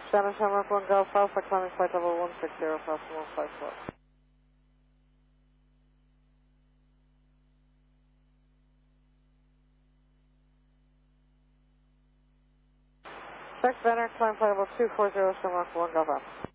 Spanish Hammer 1 Golf Alpha, climbing flight level 160, possible 54. Spec Banner, climb flight level 240, Shamrock 1 Golf Alpha.